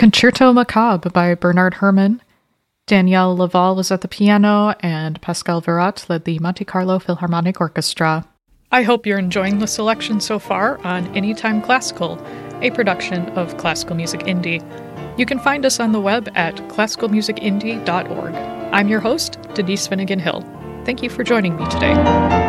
Concerto Macabre by Bernard Herrmann. Danielle Laval was at the piano, and Pascal Virat led the Monte Carlo Philharmonic Orchestra. I hope you're enjoying the selection so far on Anytime Classical, a production of Classical Music Indie. You can find us on the web at classicalmusicindie.org. I'm your host, Denise Finnegan Hill. Thank you for joining me today.